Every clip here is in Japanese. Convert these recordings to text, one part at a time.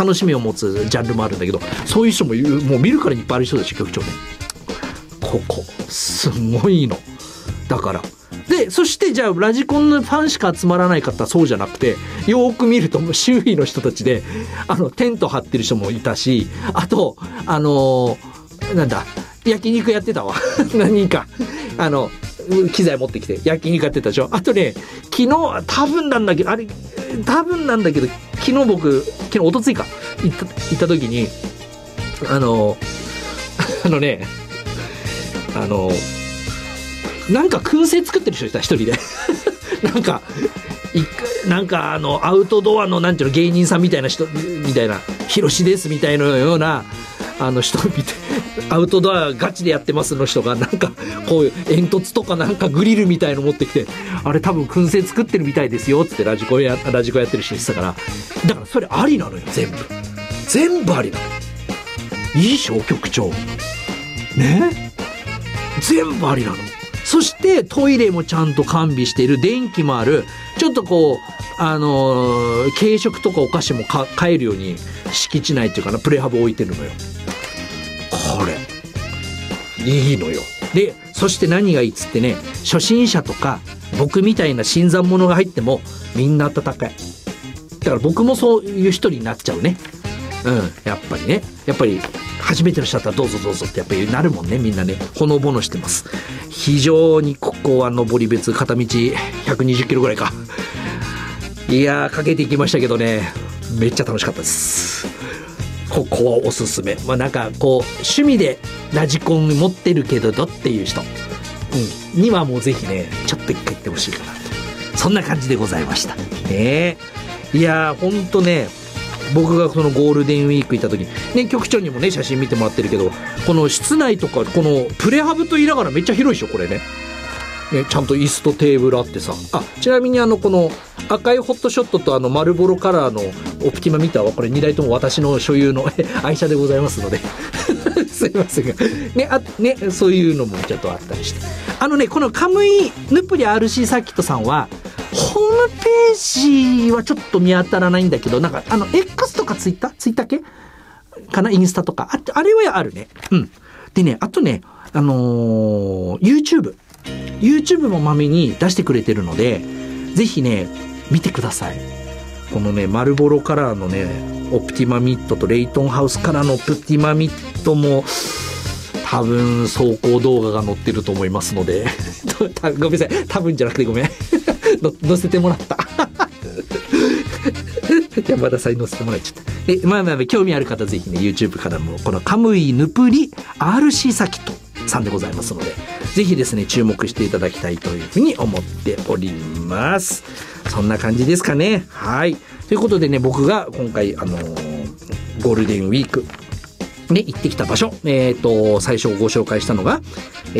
楽しみを持つジャンルもあるんだけど、そういう人ももう見るからにいっぱいある人だし、局長ね、ここすごいのだから。でそしてじゃあラジコンのファンしか集まらない方、そうじゃなくて、よーく見ると周囲の人たちでテント張ってる人もいたし、あとなんだ、焼肉やってたわ何人か機材持ってきて焼肉やってたでしょ。あとね、昨日多分なんだけど昨日僕おとついか行った時になんか燻製作ってる人いた、一人でなんかアウトドアのなんていうの、芸人さんみたいな人みたいな、ヒロシですみたいなような人見て、アウトドアガチでやってますの人がなんかこういう煙突とかなんかグリルみたいの持ってきて、あれ多分燻製作ってるみたいですよっつってラジコやってる人言ってたから、だからそれありなのよ、全部ありなの。いいでしょ局長ね、全部ありなの。そしてトイレもちゃんと完備している、電気もある、ちょっとこう軽食とかお菓子も買えるように敷地内っていうかな、プレハブ置いてるのよ。これいいのよ。でそして何がいいっつってね、初心者とか僕みたいな新参者が入ってもみんな温かい。だから僕もそういう人になっちゃうね。やっぱりね、初めての人だったらどうぞどうぞってやっぱりなるもんね、みんなね、ほのぼのしてます。非常にここは登別片道120キロぐらいか、いやかけていきましたけどね、めっちゃ楽しかったです。ここはおすすめ。なんかこう趣味でラジコン持ってるけどっていう人、にはもうぜひね、ちょっと一回行ってほしいかなと、そんな感じでございましたね。いやほんとね、僕がそのゴールデンウィーク行った時にね、局長にもね写真見てもらってるけど、この室内とかこのプレハブと言いながらめっちゃ広いでしょこれね。ちゃんと椅子とテーブルあってさ、ちなみにこの赤いホットショットとマルボロカラーのオプティマミターはこれ2台とも私の所有の愛車でございますのですいませんがね、そういうのもちょっとあったりして、このカムイヌプリ RC サーキットさんはホームページはちょっと見当たらないんだけど、なんかX とかツイッター系かな、インスタとかあれはあるね。でね、あとねYouTube もまめに出してくれてるので、ぜひね見てください。このねマルボロカラーのねオプティマミットとレイトンハウスカラーのオプティマミットも多分走行動画が載ってると思いますのでごめんなさい、多分じゃなくてごめん載せてもらった山田さんに載せてもらっちゃった。興味ある方ぜひね YouTube からもこのカムイヌプリ RC サーキットさんでございますので、ぜひですね注目していただきたいというふうに思っております。そんな感じですかね。はい、ということでね、僕が今回ゴールデンウィークで行ってきた場所、最初ご紹介したのが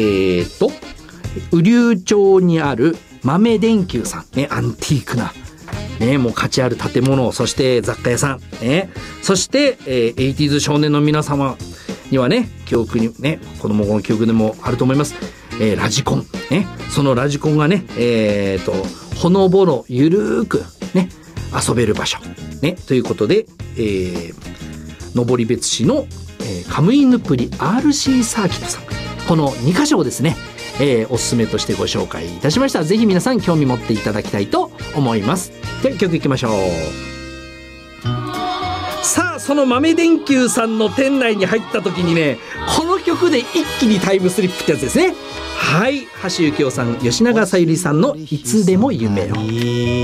雨竜町にある豆電球さんね、アンティークなね、もう価値ある建物、そして雑貨屋さん、そして、80s 少年の皆様にはね、記憶にね、子供の記憶でもあると思います。ラジコン、ね、そのラジコンがね、ほのぼのゆるーくね、遊べる場所、ね、ということで、登別市の、カムイヌプリ RC サーキットさん、この2カ所をですね、おすすめとしてご紹介いたしました。ぜひ皆さん興味持っていただきたいと思います。では曲いきましょう。さあ、その豆電球さんの店内に入った時にね、この曲で一気にタイムスリップってやつですね。はい、橋幸夫さん、吉永小百合さんのいつでも夢を。